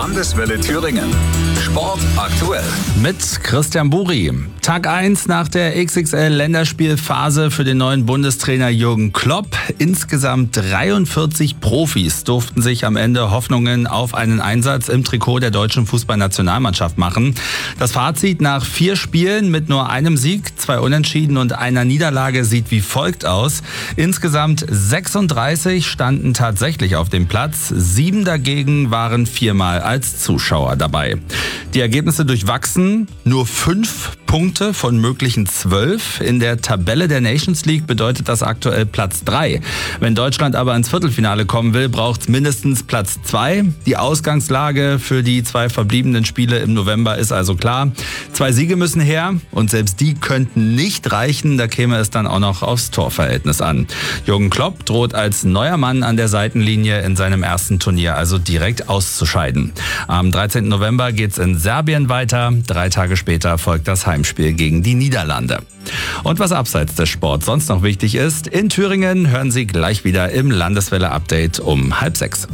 Landeswelle Thüringen. Sport aktuell. Mit Christian Buri. Tag 1 nach der XXL-Länderspielphase für den neuen Bundestrainer Jürgen Klopp. Insgesamt 43 Profis durften sich am Ende Hoffnungen auf einen Einsatz im Trikot der deutschen Fußballnationalmannschaft machen. Das Fazit nach 4 Spielen mit nur einem Sieg, 2 Unentschieden und einer Niederlage sieht wie folgt aus. Insgesamt 36 standen tatsächlich auf dem Platz, 7 dagegen waren 4-mal als Zuschauer dabei. Die Ergebnisse durchwachsen, nur 5 Punkte von möglichen 12. In der Tabelle der Nations League bedeutet das aktuell Platz 3. Wenn Deutschland aber ins Viertelfinale kommen will, braucht es mindestens Platz 2. Die Ausgangslage für die 2 verbliebenen Spiele im November ist also klar. 2 Siege müssen her und selbst die könnten nicht reichen. Da käme es dann auch noch aufs Torverhältnis an. Jürgen Klopp droht als neuer Mann an der Seitenlinie in seinem ersten Turnier also direkt auszuscheiden. Am 13. November geht's in Serbien weiter. 3 Tage später folgt das Heimspiel gegen die Niederlande. Und was abseits des Sports sonst noch wichtig ist, in Thüringen hören Sie gleich wieder im Landeswelle-Update um 5:30.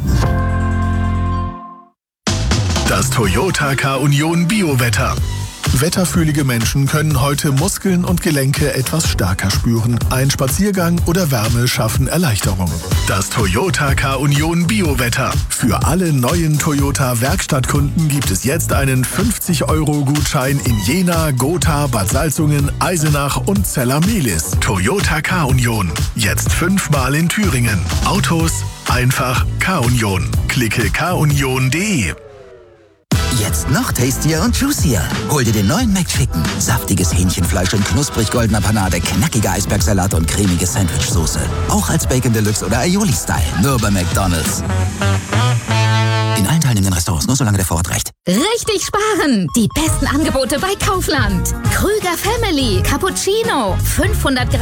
Das Toyota K-Union Biowetter. Wetterfühlige Menschen können heute Muskeln und Gelenke etwas stärker spüren. Ein Spaziergang oder Wärme schaffen Erleichterung. Das Toyota K-Union Biowetter. Für alle neuen Toyota-Werkstattkunden gibt es jetzt einen 50-Euro-Gutschein in Jena, Gotha, Bad Salzungen, Eisenach und Zella-Mehlis. Toyota K-Union. Jetzt 5-mal in Thüringen. Autos einfach K-Union. Klicke kunion.de. Jetzt noch tastier und juicier. Hol dir den neuen McChicken. Saftiges Hähnchenfleisch in knusprig goldener Panade, knackiger Eisbergsalat und cremige Sandwichsoße. Auch als Bacon Deluxe oder Aioli-Style. Nur bei McDonald's. In allen teilnehmenden Restaurants, nur solange der Vorrat reicht. Richtig sparen! Die besten Angebote bei Kaufland. Krüger Family Cappuccino. 500 Gramm